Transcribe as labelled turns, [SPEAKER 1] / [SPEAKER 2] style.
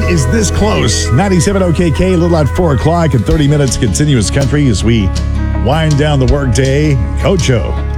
[SPEAKER 1] is this close. 97 OKK, a little at 4 o'clock and 30 minutes continuous country as we wind down the workday. Coach O